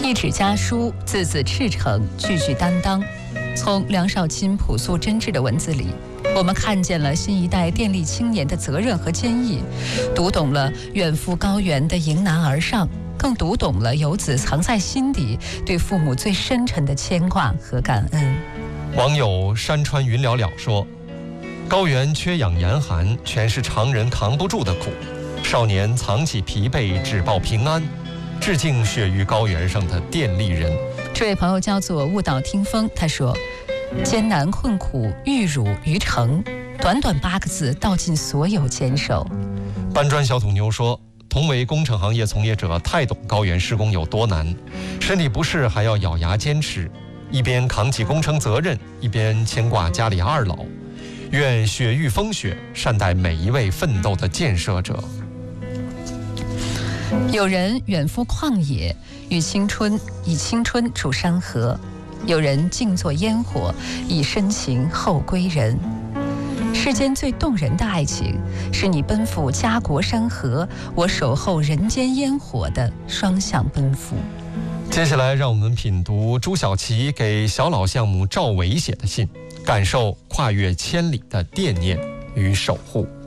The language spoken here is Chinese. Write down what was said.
一纸家书，字字赤诚，句句担当。从梁少卿朴素真挚的文字里，我们看见了新一代电力青年的责任和坚毅，读懂了远赴高原的迎难而上，更读懂了游子藏在心底对父母最深沉的牵挂和感恩。 网友山川云袅袅说：“高原缺氧严寒，全是常人扛不住的苦。少年藏起疲惫，只报平安。致敬雪域高原上的电力人。” 这位朋友叫做雾岛听风，他说：“艰难困苦，玉汝于成，短短8个字，道尽所有坚守。” 搬砖小土妞说：“同为工程行业从业者，太懂高原施工有多难，身体不适还要咬牙坚持，一边扛起工程责任，一边牵挂家里二老。愿雪域风雪善待每一位奋斗的建设者。” 有人远赴旷野，以青春筑山河；有人静坐烟火，以深情厚归人。世间最动人的爱情，是你奔赴家国山河，我守候人间烟火的双向奔赴。 接下来，让我们品读朱小琪给小老项目赵伟写的信，感受跨越千里的惦念与守护。